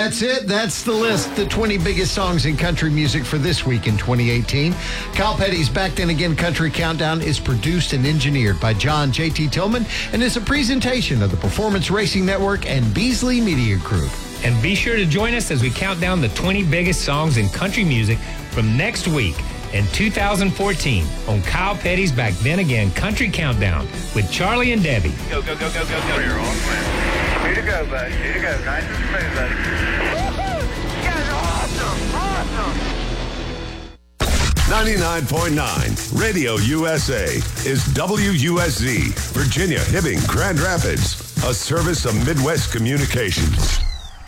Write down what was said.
That's it. That's the list. The 20 biggest songs in country music for this week in 2018. Kyle Petty's Back Then Again Country Countdown is produced and engineered by John J.T. Tillman and is a presentation of the Performance Racing Network and Beasley Media Group. And be sure to join us as we count down the 20 biggest songs in country music from next week in 2014 on Kyle Petty's Back Then Again Country Countdown with Charlie and Debbie. Go, go, go, go, go, go. You're on, man. Here to go, buddy. Here to go. Nice and smooth, buddy. Woo-hoo! You guys are awesome. Awesome. 99.9 Radio USA is WUSZ, Virginia, Hibbing, Grand Rapids, a service of Midwest Communications.